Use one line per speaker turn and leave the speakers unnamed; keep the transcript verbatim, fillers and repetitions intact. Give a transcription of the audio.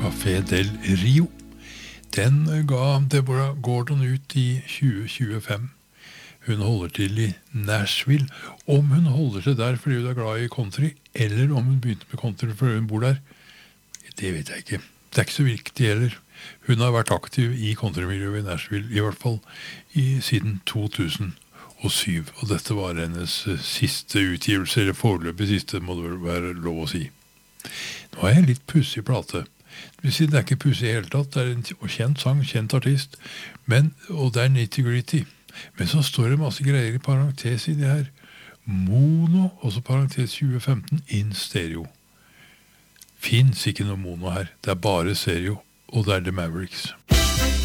Café del Rio. Den ga Deborah Gordon ut i tjue tjuefem. Hun holder til i Nashville. Om hun holder til der fordi hun er glad i country, eller om hun begynte med country fordi hun bor der, det vet jeg ikke. Det er ikke så viktig heller. Hun har vært aktiv i countrymiljøet i Nashville, i hvert fall i, siden to tusen og syv. Og dette var hennes siste utgivelse, eller foreløpig siste, må det vel være lov å si. Nå er jeg litt pussig plate. Det vil si, det er ikke pussig i hele tatt. Det er en kjent sang, kjent artist, men, og det er nitty-gritty. Men så står det masse greier i parentes i det her. Mono, også parentes tjue femten, in stereo. Finns ikke noe mono her. Det er bare stereo, og det er The Mavericks.